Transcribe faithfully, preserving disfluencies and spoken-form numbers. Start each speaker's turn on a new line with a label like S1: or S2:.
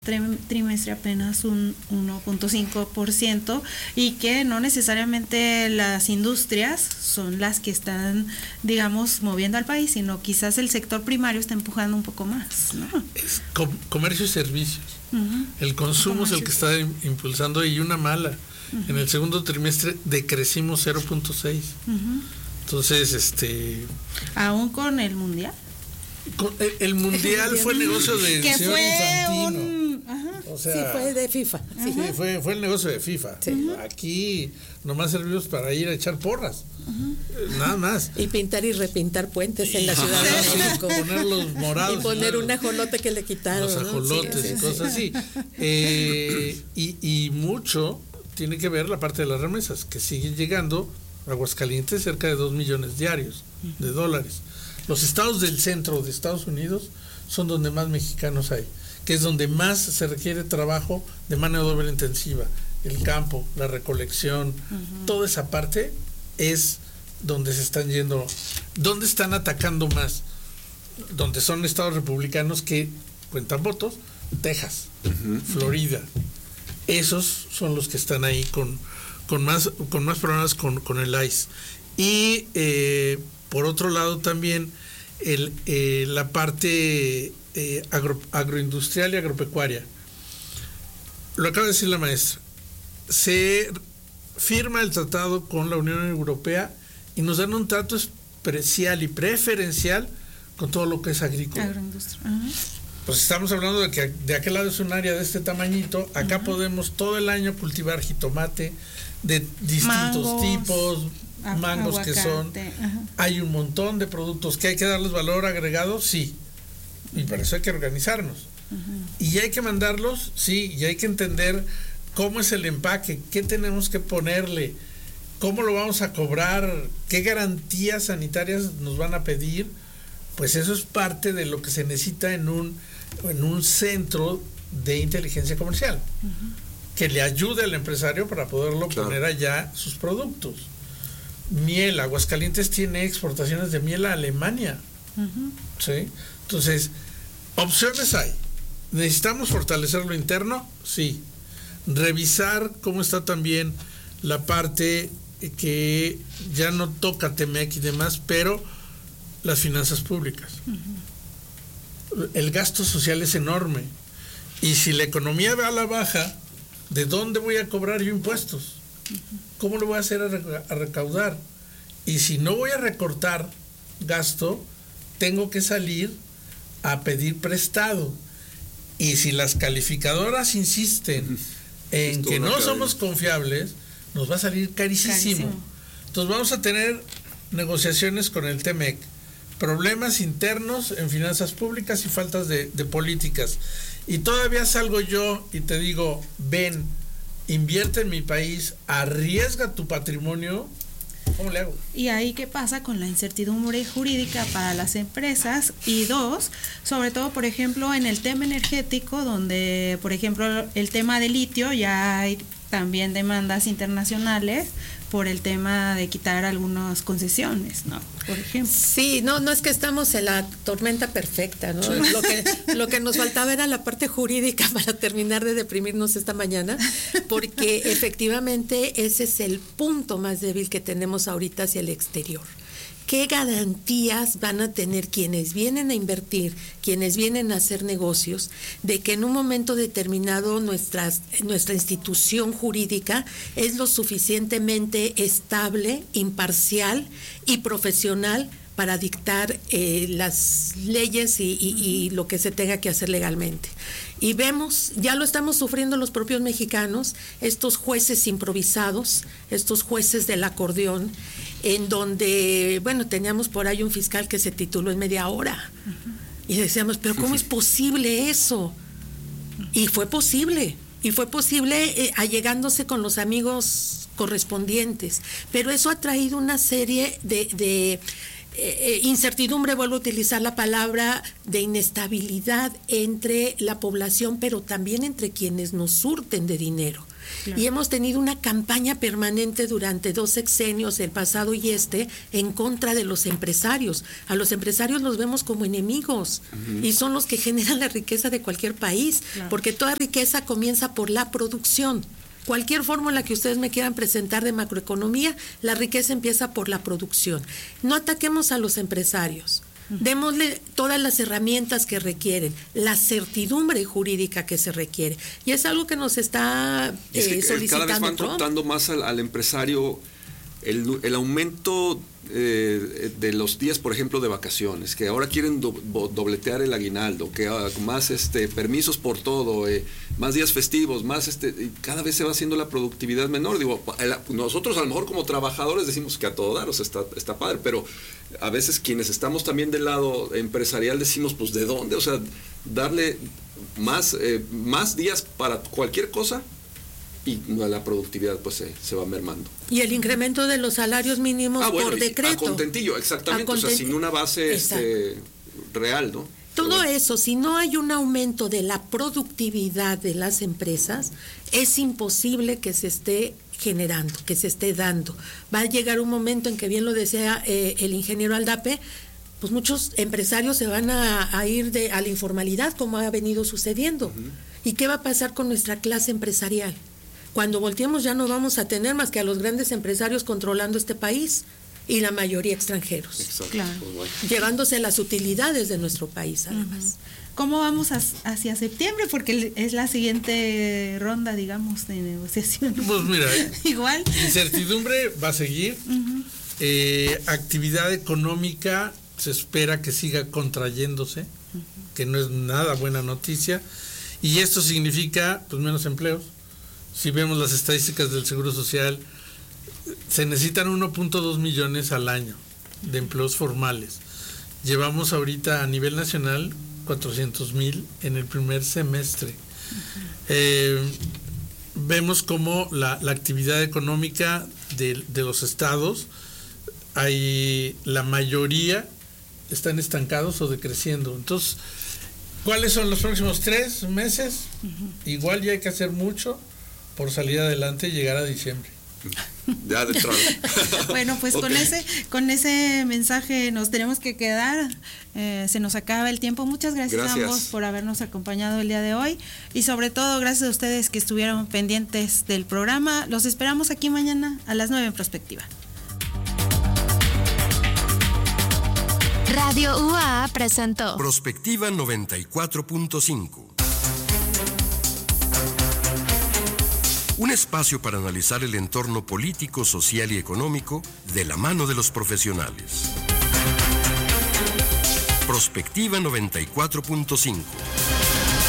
S1: trimestre apenas un uno punto cinco por ciento y que no necesariamente las industrias son las que están, digamos, moviendo al país, sino quizás el sector primario está empujando un poco más, ¿no?
S2: Es com- comercio y servicios. Uh-huh. El consumo comercio. Es el que está impulsando y una mala. Uh-huh. En el segundo trimestre decrecimos cero punto seis. Uh-huh. Entonces, este...
S1: ¿Aún con el mundial?
S2: Con el, el mundial fue el negocio del
S1: que
S2: señor
S1: fue
S2: Infantino.
S1: Un... Ajá.
S3: O sea, sí, fue de FIFA.
S2: Sí, fue, fue el negocio de FIFA. Sí. Aquí nomás servimos para ir a echar porras. Uh-huh. Nada más.
S3: Y pintar y repintar puentes en la Ciudad de México.
S2: Sí, ponerlos morados.
S3: Y poner un ajolote que le quitaron.
S2: Los ajolotes, ¿no? Sí, y sí, cosas sí. así. Eh, y, y mucho tiene que ver la parte de las remesas, que siguen llegando a Aguascalientes cerca de dos millones diarios uh-huh. de dólares. Los estados del centro de Estados Unidos son donde más mexicanos hay, que es donde más se requiere trabajo de mano de obra intensiva. El campo, la recolección, uh-huh. toda esa parte es donde se están yendo, donde están atacando más, donde son estados republicanos que cuentan votos, Texas, uh-huh. Florida. Esos son los que están ahí con, con, más, con más problemas con, con el I C E. Y eh, por otro lado también el, eh, la parte eh, agro, agroindustrial y agropecuaria. Lo acaba de decir la maestra. Se firma el tratado con la Unión Europea y nos dan un trato especial y preferencial con todo lo que es agrícola.
S1: Agroindustria. Uh-huh.
S2: Pues estamos hablando de que de aquel lado es un área de este tamañito. Acá uh-huh. podemos todo el año cultivar jitomate de distintos mangos, tipos, mangos aguacate, que son. Uh-huh. Hay un montón de productos que hay que darles valor agregado, sí. Y para eso hay que organizarnos. Uh-huh. Y hay que mandarlos, sí, y hay que entender cómo es el empaque, qué tenemos que ponerle, cómo lo vamos a cobrar, qué garantías sanitarias nos van a pedir. Pues eso es parte de lo que se necesita en un, en un centro de inteligencia comercial, uh-huh. que le ayude al empresario para poderlo claro. poner allá sus productos. Miel, Aguascalientes tiene exportaciones de miel a Alemania. Uh-huh. ¿Sí? Entonces, opciones hay. ¿Necesitamos fortalecer lo interno? Sí. Revisar cómo está también la parte que ya no toca Temec y demás, pero las finanzas públicas. Uh-huh. El gasto social es enorme. Y si la economía va a la baja, ¿de dónde voy a cobrar yo impuestos? Uh-huh. ¿Cómo lo voy a hacer a, rec- a recaudar? Y si no voy a recortar gasto, tengo que salir a pedir prestado. Y si las calificadoras insisten en que no somos confiables, nos va a salir carísimo. carísimo. Entonces vamos a tener negociaciones con el Temec, problemas internos en finanzas públicas y faltas de, de políticas. Y todavía salgo yo y te digo, ven, invierte en mi país, arriesga tu patrimonio. ¿Cómo le hago?
S1: Y ahí, ¿qué pasa con la incertidumbre jurídica para las empresas? Y dos, sobre todo, por ejemplo, en el tema energético, donde, por ejemplo, el tema de litio, ya hay también demandas internacionales por el tema de quitar algunas concesiones, ¿no? Por ejemplo.
S3: Sí, no, no es que estamos en la tormenta perfecta, ¿no? Sí. Lo que, lo que nos faltaba era la parte jurídica para terminar de deprimirnos esta mañana, porque efectivamente ese es el punto más débil que tenemos ahorita hacia el exterior. ¿Qué garantías van a tener quienes vienen a invertir, quienes vienen a hacer negocios, de que en un momento determinado nuestras, nuestra institución jurídica es lo suficientemente estable, imparcial y profesional para dictar eh, las leyes y, y, y lo que se tenga que hacer legalmente? Y vemos, ya lo estamos sufriendo los propios mexicanos, estos jueces improvisados, estos jueces del acordeón, en donde, bueno, teníamos por ahí un fiscal que se tituló en media hora. Uh-huh. Y decíamos, pero ¿cómo es posible eso? Y fue posible, y fue posible eh, allegándose con los amigos correspondientes. Pero eso ha traído una serie de... de eh, incertidumbre, vuelvo a utilizar la palabra, de inestabilidad entre la población, pero también entre quienes nos surten de dinero. Claro. Y hemos tenido una campaña permanente durante dos sexenios, el pasado y este, en contra de los empresarios. A los empresarios los vemos como enemigos, uh-huh. y son los que generan la riqueza de cualquier país, claro. porque toda riqueza comienza por la producción. Cualquier fórmula que ustedes me quieran presentar de macroeconomía, la riqueza empieza por la producción. No ataquemos a los empresarios. Démosle todas las herramientas que requieren, la certidumbre jurídica que se requiere. Y es algo que nos está eh, es que solicitando
S4: cada vez van
S3: Trump.
S4: Tratando más al, al empresario el, el aumento eh, de los días, por ejemplo, de vacaciones, que ahora quieren do, dobletear el aguinaldo, que uh, más este permisos por todo, eh, más días festivos, más este, y cada vez se va haciendo la productividad menor. Digo, el, nosotros a lo mejor como trabajadores decimos que a todo dar, o sea, está, está padre, pero a veces quienes estamos también del lado empresarial decimos, pues, ¿de dónde? O sea, darle más, eh, más días para cualquier cosa, y la productividad pues se, se va mermando.
S3: Y el incremento de los salarios mínimos ah, bueno, por decreto.
S4: A contentillo, exactamente, content... o sea, sin una base este, real, ¿no?
S3: Todo
S4: bueno.
S3: eso, si no hay un aumento de la productividad de las empresas, es imposible que se esté generando, que se esté dando. Va a llegar un momento en que, bien lo decía eh, el ingeniero Aldape, pues muchos empresarios se van a, a ir de, a la informalidad, como ha venido sucediendo. Uh-huh. ¿Y qué va a pasar con nuestra clase empresarial? Cuando volteemos ya no vamos a tener más que a los grandes empresarios controlando este país y la mayoría extranjeros.
S4: Exacto.
S1: Claro.
S4: Pues bueno.
S3: Llevándose las utilidades de nuestro país, además.
S1: Uh-huh. ¿Cómo vamos a, hacia septiembre? Porque es la siguiente ronda, digamos, de negociación.
S2: Pues mira,
S1: igual.
S2: Incertidumbre va a seguir. Uh-huh. Eh, actividad económica se espera que siga contrayéndose, uh-huh. que no es nada buena noticia. Y esto significa pues menos empleos. Si vemos las estadísticas del Seguro Social, se necesitan uno punto dos millones al año de empleos formales. Llevamos ahorita a nivel nacional cuatrocientos mil en el primer semestre. Uh-huh. Eh, vemos como la, la actividad económica de, de los estados, hay la mayoría están estancados o decreciendo. Entonces, ¿cuáles son los próximos tres meses? Uh-huh. Igual ya hay que hacer mucho por salir adelante y llegar a diciembre.
S4: Ya de entrada.
S1: Bueno, pues okay. con ese con ese mensaje nos tenemos que quedar. Eh, se nos acaba el tiempo. Muchas gracias, gracias a ambos por habernos acompañado el día de hoy. Y sobre todo, gracias a ustedes que estuvieron pendientes del programa. Los esperamos aquí mañana a las nueve en Prospectiva.
S5: Radio U A A presentó
S6: Prospectiva noventa y cuatro punto cinco. Un espacio para analizar el entorno político, social y económico de la mano de los profesionales. Prospectiva noventa y cuatro punto cinco.